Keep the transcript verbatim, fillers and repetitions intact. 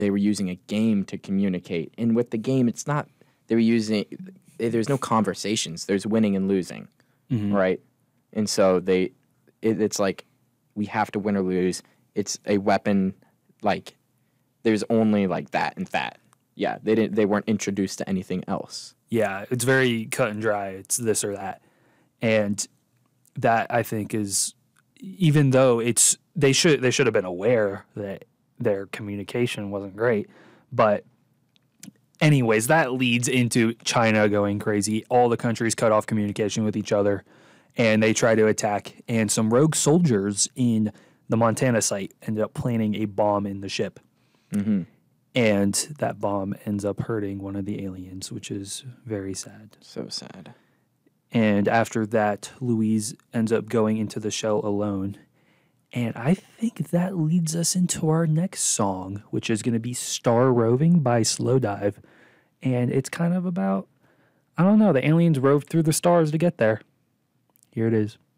they were using a game to communicate. And with the game, it's not, they were using, there's no conversations. There's winning and losing, mm-hmm. right? And so they, it, it's like, we have to win or lose. It's a weapon, like, there's only, like, that and that. Yeah, they didn't. They weren't introduced to anything else. Yeah, it's very cut and dry. It's this or that. And that, I think, is, even though it's, they should, they should have been aware that their communication wasn't great. But anyways, that leads into China going crazy. All the countries cut off communication with each other, and they try to attack. And some rogue soldiers in the Montana site ended up planting a bomb in the ship. Mm-hmm. And that bomb ends up hurting one of the aliens, which is very sad. So sad. And after that, Louise ends up going into the shell alone. And I think that leads us into our next song, which is going to be Star Roving by Slowdive. And it's kind of about, I don't know, the aliens roved through the stars to get there. Here it is.